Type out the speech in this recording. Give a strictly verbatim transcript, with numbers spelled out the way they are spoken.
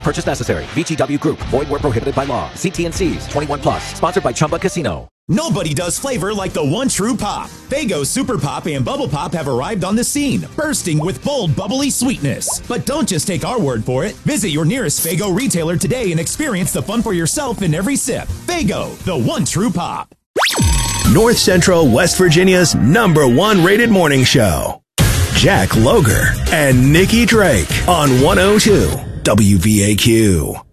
Purchase necessary. V G W Group. Void where prohibited by law. See T N Cs. twenty-one plus. Sponsored by Chumba Casino. Nobody does flavor like the one true pop. Faygo Super Pop and Bubble Pop have arrived on the scene, bursting with bold, bubbly sweetness. But don't just take our word for it. Visit your nearest Faygo retailer today and experience the fun for yourself in every sip. Faygo, the one true pop. North Central West Virginia's number one rated morning show. Jack Loger and Nikki Drake on one oh two W V A Q.